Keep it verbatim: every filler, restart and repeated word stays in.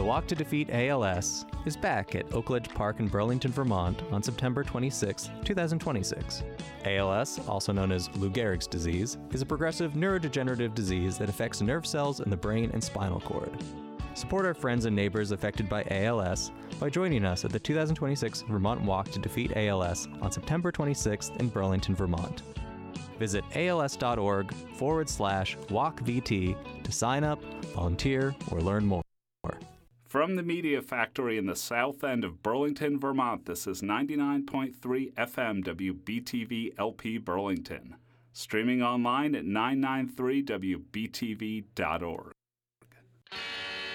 Walk to Defeat A L S is back at Oakledge Park in Burlington, Vermont on September twenty-sixth, twenty twenty-six. A L S, also known as Lou Gehrig's disease, is a progressive neurodegenerative disease that affects nerve cells in the brain and spinal cord. Support our friends and neighbors affected by A L S by joining us at the two thousand twenty-six Vermont Walk to Defeat A L S on September twenty-sixth in Burlington, Vermont. Visit als.org forward slash walkvt to sign up, volunteer, or learn more. From the Media Factory in the south end of Burlington, Vermont, this is ninety-nine point three F M W B T V L P Burlington. Streaming online at nine ninety-three W B T V dot org.